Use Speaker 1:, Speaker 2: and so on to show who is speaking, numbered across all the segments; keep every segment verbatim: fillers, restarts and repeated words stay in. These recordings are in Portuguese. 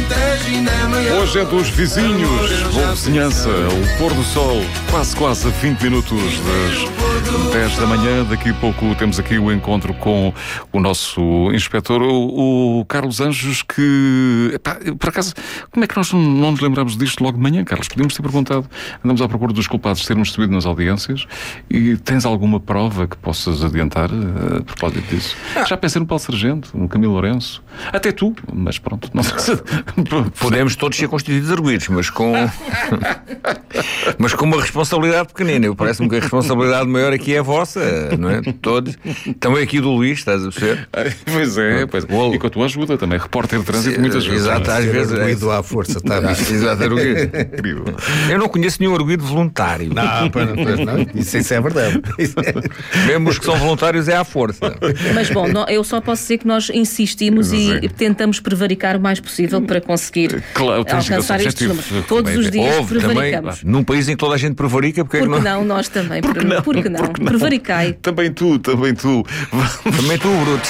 Speaker 1: Hoje é dos vizinhos, boa vizinhança, o pôr do sol, quase quase a vinte minutos das dez da manhã. Daqui a pouco temos aqui o encontro com o nosso inspetor, o, o Carlos Anjos, que, epá, por acaso, como é que nós não nos lembramos disto logo de manhã, Carlos? Podíamos ter perguntado, andamos à procura dos culpados de termos subido nas audiências, e tens alguma prova que possas adiantar a propósito disso? Ah. Já pensei no Paulo Sargento, no Camilo Lourenço, até tu, mas pronto, não sei.
Speaker 2: Podemos todos ser constituídos arguidos, mas com mas com uma responsabilidade pequenina. Eu parece-me que a responsabilidade maior aqui é a vossa, não é? Todos. Também aqui do Luís, estás a perceber?
Speaker 1: Pois é, pois é. E com a tua ajuda também, repórter de trânsito muitas vezes.
Speaker 2: Exato, às vezes.
Speaker 3: Arguido à força, está bem.
Speaker 2: Exato, arguido. Eu não conheço nenhum arguido voluntário.
Speaker 3: Não, pois não. Isso, isso é verdade.
Speaker 2: Mesmo os que são voluntários é à força.
Speaker 4: Mas bom, eu só posso dizer que nós insistimos e tentamos prevaricar o mais possível para conseguir
Speaker 1: claro,
Speaker 4: alcançar estes números. Todos os dias
Speaker 2: Houve
Speaker 4: prevaricamos.
Speaker 2: Também, num país em que toda a gente prevarica, porque
Speaker 4: Porque
Speaker 2: é que
Speaker 4: não? não, nós também.
Speaker 1: Porque não?
Speaker 4: Porque não?
Speaker 1: Porque não?
Speaker 4: Prevaricai.
Speaker 1: Também tu, também tu.
Speaker 2: Também tu, Brutos.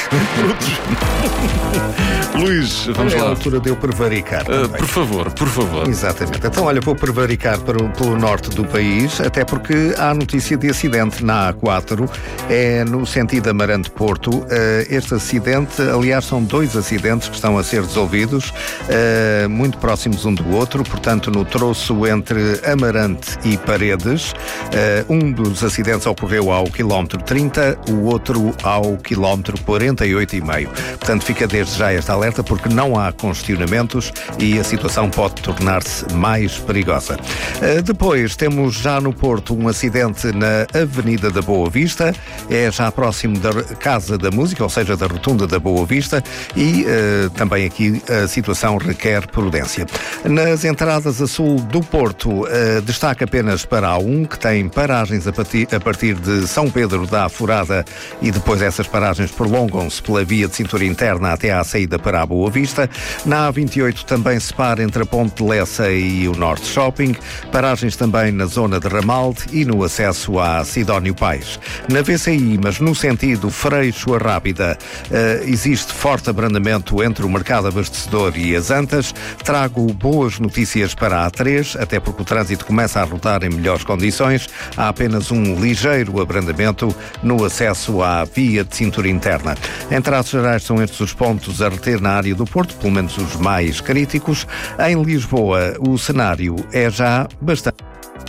Speaker 1: Luís, vamos
Speaker 3: é
Speaker 1: lá.
Speaker 3: a altura de eu prevaricar.
Speaker 1: Uh, por favor, por favor.
Speaker 3: Exatamente. Então, olha, vou prevaricar para o, pelo norte do país, até porque há notícia de acidente na A quatro, é no sentido Amarante-Porto. Uh, este acidente, aliás, são dois acidentes que estão a ser resolvidos, uh, muito próximos um do outro, portanto, no troço entre Amarante e Paredes. Uh, um dos acidentes ocorreu ao quilómetro trinta, o outro ao quilómetro quarenta e oito e meio. Portanto, fica desde já esta alerta, porque não há congestionamentos e a situação pode tornar-se mais perigosa. Uh, depois, temos já no Porto um acidente na Avenida da Boa Vista, é já próximo da Casa da Música, ou seja, da Rotunda da Boa Vista, e uh, também aqui a situação requer prudência. Nas entradas a sul do Porto, uh, destaca apenas para a A um, que tem paragens a partir, a partir de São Pedro da Furada, e depois essas paragens prolongam-se pela via de cintura interna até à saída para a Boa Vista. Na A vinte e oito também se para entre a Ponte de Lessa e o Norte Shopping, paragens também na zona de Ramalde e no acesso à Sidónio Pais. Na V C I, mas no sentido Freixo a Rábida, uh, existe forte abrandamento entre o Mercado Abastecedor e as Antas. Trago boas notícias para a A três, até porque o trânsito começa a rodar em melhores condições. Há apenas um ligeiro abrandamento no acesso à via de cintura interna. Em traços gerais, são estes os pontos a reter na área do Porto, pelo menos os mais críticos. Em Lisboa, o cenário é já bastante...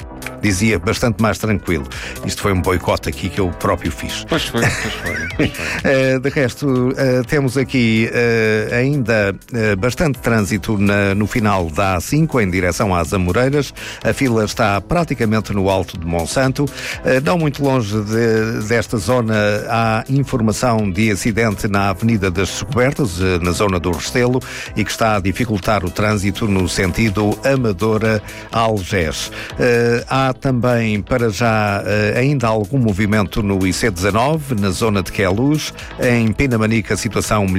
Speaker 3: dizia, bastante mais tranquilo. Isto foi um boicote aqui que eu próprio fiz.
Speaker 1: Pois foi, pois foi. Pois foi.
Speaker 3: uh, de resto, uh, temos aqui uh, ainda uh, bastante trânsito na, no final da A cinco, em direção às Amoreiras. A fila está praticamente no alto de Monsanto. Uh, não muito longe de, desta zona há informação de acidente na Avenida das Descobertas, uh, na zona do Restelo, e que está a dificultar o trânsito no sentido Amadora-Algés. Uh, há também, para já, ainda algum movimento no I C dezanove, na zona de Queluz. Em Pinamanica, a situação